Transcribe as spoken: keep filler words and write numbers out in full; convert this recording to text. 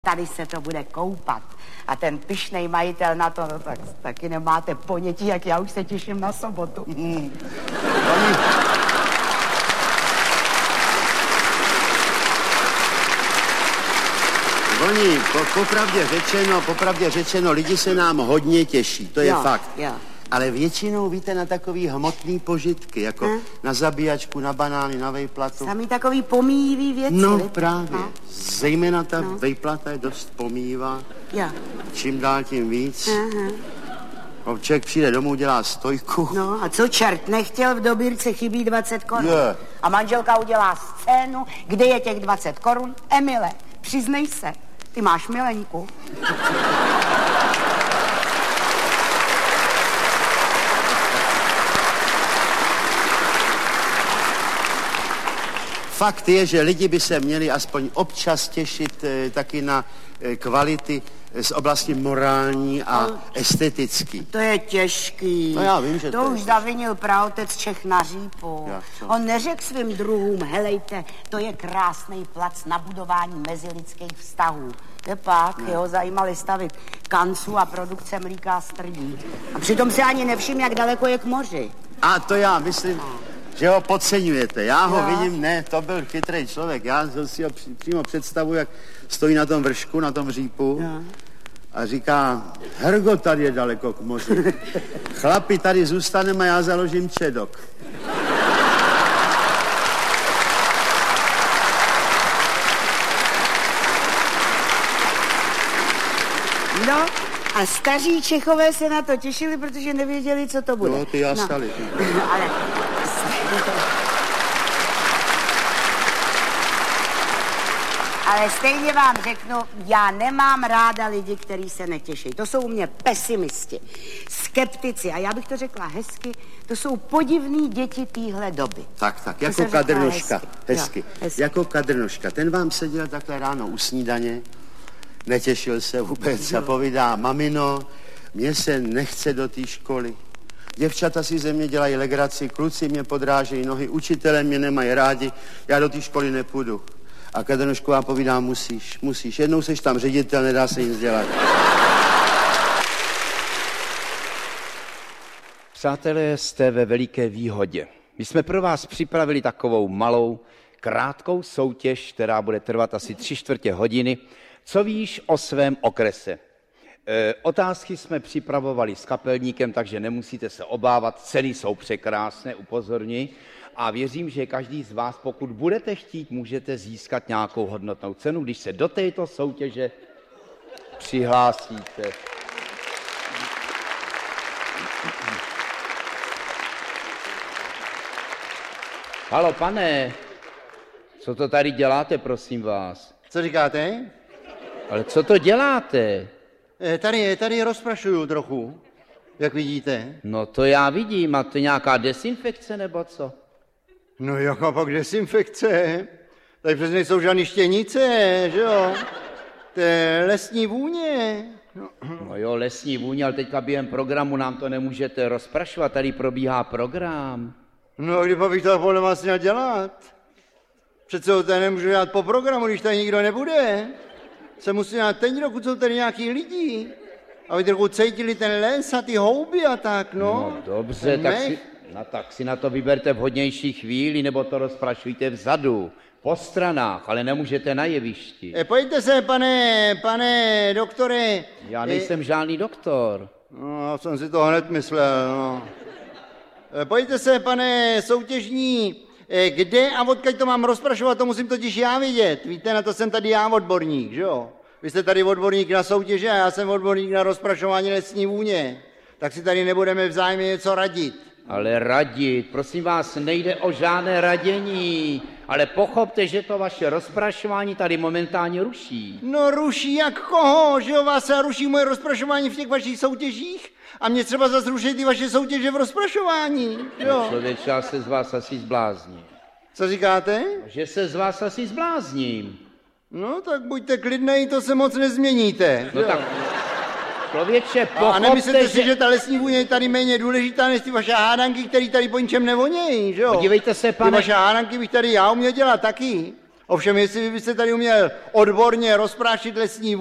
Tady se to bude koupat. A ten pyšnej majitel na to, no tak taky nemáte ponětí, jak já už se těším na sobotu. Mm. Oni, po, popravdě řečeno, popravdě řečeno, lidi se nám hodně těší, to je jo, fakt. Jo. Ale většinou, víte, na takový hmotný požitky, jako hm? na zabíjačku, na banány, na vejplatu. Samý takový pomíjivý věci. No li? právě. No. Zejména ta no. vejplata je dost pomíjivá. Jo. Čím dál tím víc. Aha. Člověk přijde domů, dělá stojku. No a co čert nechtěl, v dobírce chybí dvacet korun. Je. A manželka udělá scénu, kde je těch dvacet korun. Emile, přiznej se, ty máš milenku. Fakt je, že lidi by se měli aspoň občas těšit e, taky na e, kvality z oblasti morální a no, estetický. To je těžký. No já vím, že to to už je zavinil praotec Čech na řípu. On neřekl svým druhům, helejte, to je krásný plac na budování mezilidských vztahů. Tepak, no. jeho zajímali stavit kanclu a produkce mlíka a strdí. A přitom si ani nevšim, jak daleko je k moři. A to já myslím, no. že ho podceňujete. Já ho jo. vidím, ne, to byl chytrý člověk. Já si ho přímo představuji, jak stojí na tom vršku, na tom řípu jo. a říká, Hergo, tady je daleko k moři. Chlapi, tady zůstaneme a já založím čedok. No, a staří Čechové se na to těšili, protože nevěděli, co to bude. No, ty já stali. No, ale... Ale stejně vám řeknu, já nemám ráda lidi, kteří se netěší. To jsou u mě pesimisti, skeptici a já bych to řekla hezky, to jsou podivný děti téhle doby. Tak, tak, jako Kadrnoška, hezky. Hezky. Jo, hezky. Jako Kadrnoška, ten vám seděl takhle ráno u snídaně, netěšil se vůbec a povídá, mamino, mně se nechce do té školy. Děvčata si ze mě dělají legraci, kluci mě podrážejí nohy, učitelé mě nemají rádi, já do té školy nepůjdu. A Kadrnošková povídá, musíš, musíš, jednou seš tam ředitel, nedá se nic dělat. Přátelé, jste ve veliké výhodě. My jsme pro vás připravili takovou malou, krátkou soutěž, která bude trvat asi tři čtvrtě hodiny. Co víš o svém okrese? E, otázky jsme připravovali s kapelníkem, takže nemusíte se obávat, ceny jsou překrásné, upozorňuji. A věřím, že každý z vás, pokud budete chtít, můžete získat nějakou hodnotnou cenu, když se do této soutěže přihlásíte. Haló, pane, co to tady děláte, prosím vás? Co říkáte? Ale co to děláte? Tady, tady rozprašuju trochu, jak vidíte. No to já vidím, a to je nějaká dezinfekce nebo co? No jaká pak dezinfekce? Tady přes nejsou žádný štěnice, že jo? To je lesní vůně. No. no jo, lesní vůně, ale teďka během programu nám to nemůžete rozprašovat, tady probíhá program. No a kdy pak bych to podle vás měl dělat? Přece ho tady nemůžu dělat po programu, když tady nikdo nebude. Se musí dělat teď, dokud jsou tady nějaký lidi. Aby trochu cítili ten les a ty houby a tak, no. No dobře, tak si, no, tak si na to vyberte vhodnější chvíli, nebo to rozprašujte vzadu, po stranách, ale nemůžete na jevišti. E, pojďte se, pane, pane doktore. Já nejsem e... žádný doktor. No, já jsem si to hned myslel, no. E, pojďte se, pane soutěžní, e, kde a odkud to mám rozprašovat, to musím totiž já vidět. Víte, na to jsem tady já odborník, že jo? Vy jste tady odborník na soutěže a já jsem odborník na rozprašování lesní vůně. Tak si tady nebudeme vzájemně něco radit. Ale radit, prosím vás, nejde o žádné radění, ale pochopte, že to vaše rozprašování tady momentálně ruší. No ruší jak koho, že jo, vás se ruší moje rozprašování v těch vašich soutěžích? A mě třeba zase ruší ty vaše soutěže v rozprašování, jo? No, člověče, já se z vás asi zblázním. Co říkáte? Že se z vás asi zblázním. No tak buďte klidnej, to se moc nezměníte. No jo? tak... Člověče, pochopte, a nemyslíte že... si, že ta lesní vůně je tady méně důležitá než ty vaše hádanky, které tady po ničem nevonějí, že jo? Podívejte se, pane... Ty vaše hádanky bych tady já uměl dělat taky. Ovšem, jestli byste tady uměl odborně rozprášit lesní